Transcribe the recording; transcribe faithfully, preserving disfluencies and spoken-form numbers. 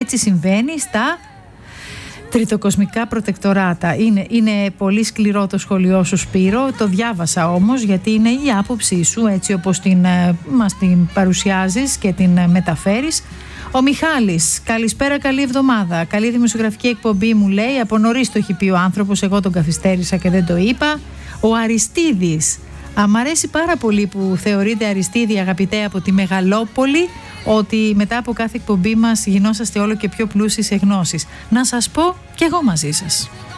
Έτσι συμβαίνει στα τριτοκοσμικά προτεκτοράτα. Είναι, είναι πολύ σκληρό το σχολείο σου, Σπύρο. Το διάβασα όμως, γιατί είναι η άποψή σου, έτσι όπως την, μας την παρουσιάζεις και την μεταφέρεις. Ο Μιχάλης, καλησπέρα, καλή εβδομάδα. Καλή δημοσιογραφική εκπομπή, μου λέει. Από νωρίς το έχει πει ο άνθρωπος, εγώ τον καθυστέρησα και δεν το είπα. Ο Αριστίδης. Α, μ' αρέσει πάρα πολύ που θεωρείται, Αριστίδη, αγαπητέ, από τη Μεγαλόπολη, ότι μετά από κάθε εκπομπή μας γινόσαστε όλο και πιο πλούσιοι σε γνώσεις. Να σας πω κι εγώ μαζί σας.